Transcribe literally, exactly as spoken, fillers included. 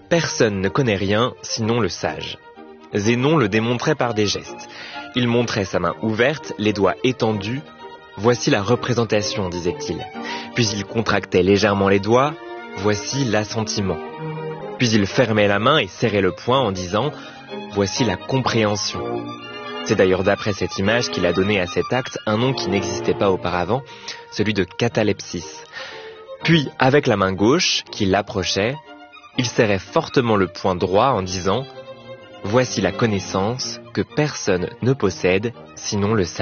Personne ne connaît rien, sinon le sage. Zénon le démontrait par des gestes. Il montrait sa main ouverte, les doigts étendus. Voici la représentation, disait-il. Puis il contractait légèrement les doigts. Voici l'assentiment. Puis il fermait la main et serrait le poing en disant « Voici la compréhension ». C'est d'ailleurs d'après cette image qu'il a donné à cet acte un nom qui n'existait pas auparavant, celui de catalepsis. Puis, avec la main gauche, qu'il approchait, il serrait fortement le poing droit en disant « Voici la connaissance que personne ne possède, sinon le sage ».